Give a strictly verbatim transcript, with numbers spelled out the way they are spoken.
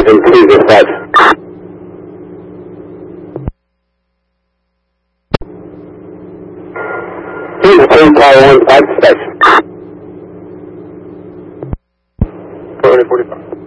and please dispatch. Please turn tower one five dispatch. four forty-five.